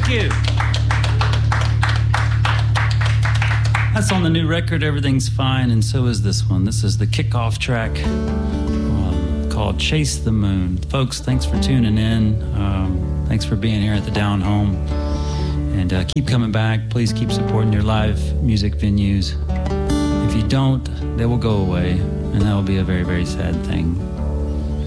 you. That's on the new record, Everything's Fine, and so is this one. This is the kickoff track called Chase the Moon. Folks, thanks for tuning in. Thanks for being here at the Down Home. And keep coming back. Please keep supporting your live music venues. If you don't, they will go away, and that will be a very, very sad thing.